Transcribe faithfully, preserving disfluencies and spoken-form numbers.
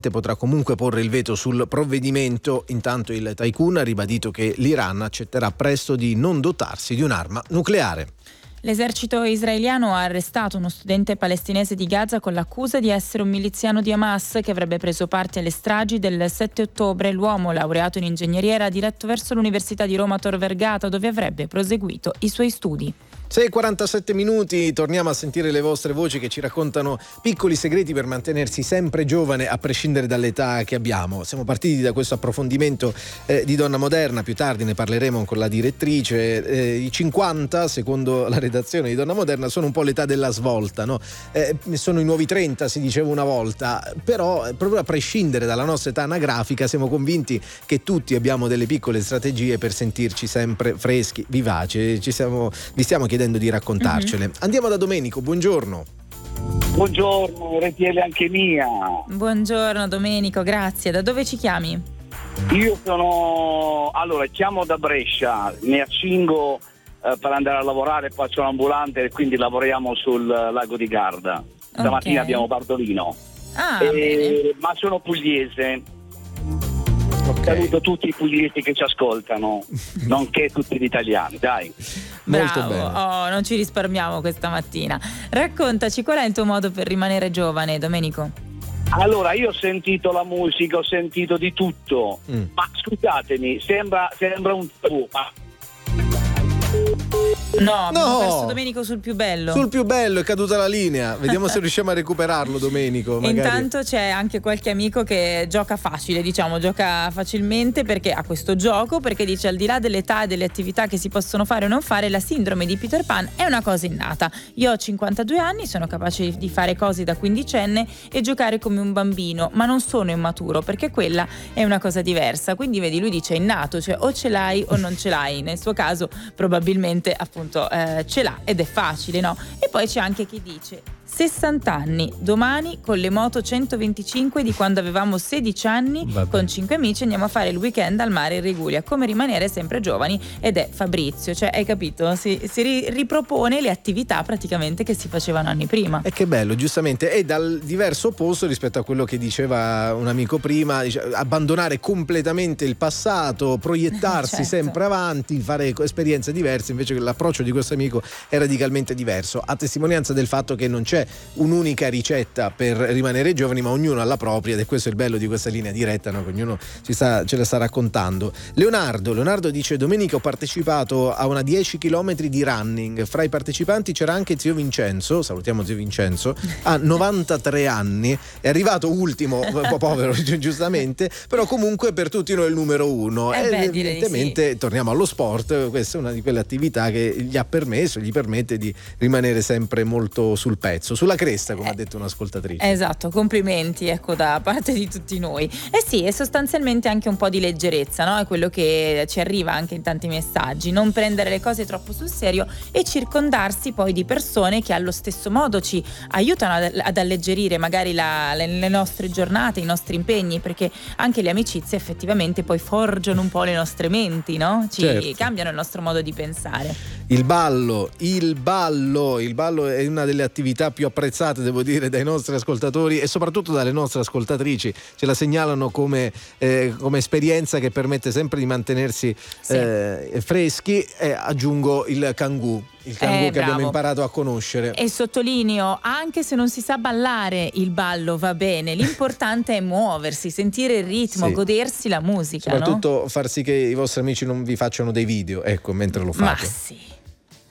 potrà comunque porre il veto sul provvedimento. Intanto il tycoon ha ribadito che l'Iran accetterà presto di non dotarsi di un'arma nucleare. L'esercito israeliano ha arrestato uno studente palestinese di Gaza con l'accusa di essere un miliziano di Hamas che avrebbe preso parte alle stragi del sette ottobre. L'uomo, laureato in ingegneria, era diretto verso l'Università di Roma Tor Vergata, dove avrebbe proseguito i suoi studi. sei e quarantasette minuti, torniamo a sentire le vostre voci che ci raccontano piccoli segreti per mantenersi sempre giovane a prescindere dall'età che abbiamo. Siamo partiti da questo approfondimento eh, di Donna Moderna, più tardi ne parleremo con la direttrice. Eh, I cinquanta, secondo la redazione di Donna Moderna, sono un po' l'età della svolta, no? Eh, sono i nuovi trenta, si diceva una volta, però proprio a prescindere dalla nostra età anagrafica siamo convinti che tutti abbiamo delle piccole strategie per sentirci sempre freschi, vivaci. Ci siamo, vi stiamo chiedendo di raccontarcele. Mm-hmm. Andiamo da Domenico, buongiorno. Buongiorno, R T L anche mia. Buongiorno Domenico, grazie. Da dove ci chiami? Io sono, allora, chiamo da Brescia, mi accingo eh, per andare a lavorare, faccio l'ambulante e quindi lavoriamo sul lago di Garda. Stamattina okay. Abbiamo Bardolino. Ah, e, ma sono pugliese. Okay. Saluto tutti i pugliesi che ci ascoltano, nonché tutti gli italiani, dai. Bravo, oh, non ci risparmiamo questa mattina. Raccontaci, qual è il tuo modo per rimanere giovane, Domenico? Allora, io ho sentito la musica, ho sentito di tutto, mm. ma scusatemi, sembra, sembra un tabù, ma... No, abbiamo no. perso Domenico sul più bello. Sul più bello è caduta la linea. Vediamo se riusciamo a recuperarlo, Domenico. Magari. Intanto c'è anche qualche amico che gioca facile, diciamo, gioca facilmente perché ha questo gioco, perché dice al di là dell'età e delle attività che si possono fare o non fare, la sindrome di Peter Pan è una cosa innata. Io ho cinquantadue anni, sono capace di fare cose da quindicenne e giocare come un bambino, ma non sono immaturo perché quella è una cosa diversa. Quindi vedi, lui dice innato, cioè o ce l'hai o non ce l'hai. Nel suo caso probabilmente appunto Eh, ce l'ha ed è facile, no? E poi c'è anche chi dice sessanta anni, domani con le moto centoventicinque di quando avevamo sedici anni. Vabbè. Con cinque amici andiamo a fare il weekend al mare in Liguria, come rimanere sempre giovani, ed è Fabrizio, cioè hai capito? Si, si ri, ripropone le attività praticamente che si facevano anni prima. E che bello, giustamente, è dal diverso opposto rispetto a quello che diceva un amico prima, dice, abbandonare completamente il passato, proiettarsi certo. sempre avanti, fare esperienze diverse, invece che l'approccio di questo amico è radicalmente diverso, a testimonianza del fatto che non c'è un'unica ricetta per rimanere giovani, ma ognuno ha la propria, ed è questo il bello di questa linea diretta, no? Che ognuno ci sta, ce la sta raccontando. Leonardo Leonardo dice: domenica ho partecipato a una dieci chilometri di running, fra i partecipanti c'era anche zio Vincenzo, salutiamo zio Vincenzo, ha novantatré anni, è arrivato ultimo, un po' povero giustamente, però comunque per tutti noi è il numero uno. Eh e beh, evidentemente sì. Torniamo allo sport, questa è una di quelle attività che gli ha permesso, gli permette di rimanere sempre molto sul pezzo, sulla cresta, come eh, ha detto un'ascoltatrice. Esatto, complimenti, ecco, da parte di tutti noi. Eh sì, è sostanzialmente anche un po' di leggerezza, no? È quello che ci arriva anche in tanti messaggi, non prendere le cose troppo sul serio e circondarsi poi di persone che allo stesso modo ci aiutano ad, ad alleggerire magari la, le, le nostre giornate, i nostri impegni, perché anche le amicizie effettivamente poi forgiano un po' le nostre menti, no? Ci certo. cambiano il nostro modo di pensare. Il ballo, il ballo, il ballo è una delle attività più apprezzate, devo dire, dai nostri ascoltatori e soprattutto dalle nostre ascoltatrici. Ce la segnalano come, eh, come esperienza che permette sempre di mantenersi sì. eh, freschi. E aggiungo il cangù. Il cangù eh, che abbiamo imparato a conoscere. E sottolineo, anche se non si sa ballare, il ballo va bene, l'importante è muoversi, sentire il ritmo, sì. godersi la musica, soprattutto no? far sì che i vostri amici non vi facciano dei video, ecco, mentre lo fate. Ma sì.